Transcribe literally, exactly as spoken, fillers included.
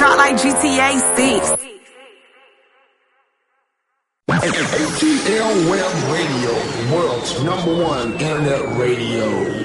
drop like G T A six. A T L Web Radio, the world's number one internet radio.